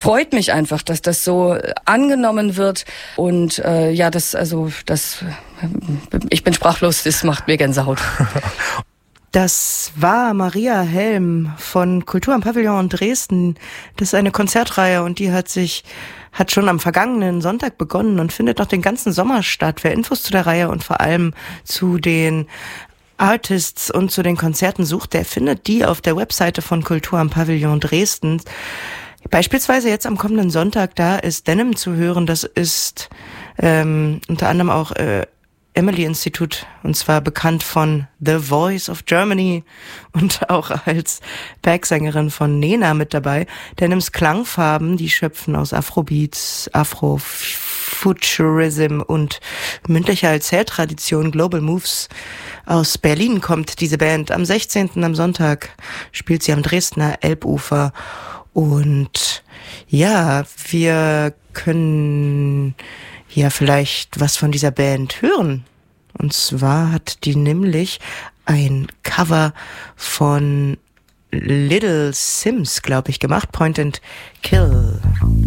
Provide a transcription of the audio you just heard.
freut mich einfach, dass das so angenommen wird. Und ich bin sprachlos, das macht mir Gänsehaut. Das war Maria Helm von Kultur am Pavillon in Dresden. Das ist eine Konzertreihe und die hat schon am vergangenen Sonntag begonnen und findet noch den ganzen Sommer statt. Wer Infos zu der Reihe und vor allem zu den Artists und zu den Konzerten sucht, der findet die auf der Webseite von Kultur am Pavillon Dresden. Beispielsweise jetzt am kommenden Sonntag, da ist Denim zu hören. Das ist unter anderem auch Emily-Institut, und zwar bekannt von The Voice of Germany und auch als Backsängerin von Nena mit dabei. Denims Klangfarben, die schöpfen aus Afrobeats, Afrofuturism und mündlicher Erzähltradition. Global Moves aus Berlin kommt diese Band. Am 16. am Sonntag spielt sie am Dresdner Elbufer. Und ja, wir können vielleicht was von dieser Band hören. Und zwar hat die nämlich ein Cover von Little Sims, glaube ich, gemacht. Point and Kill.